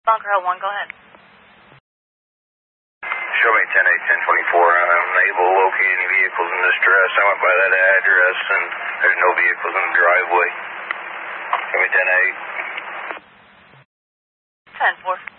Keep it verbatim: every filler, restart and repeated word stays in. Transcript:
Bunker Hill one, go ahead. Show me ten eight, ten twenty-four. I'm unable to locate any vehicles in distress. I went by that address and there's no vehicles in the driveway. Show me ten eight. ten four.